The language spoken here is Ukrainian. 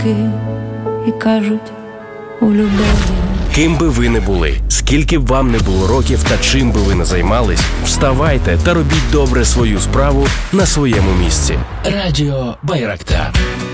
жінки і кажуть у любові. Ким би ви не були, скільки б вам не було років та чим би ви не займались, вставайте та робіть добре свою справу на своєму місці. Радіо Байрактар.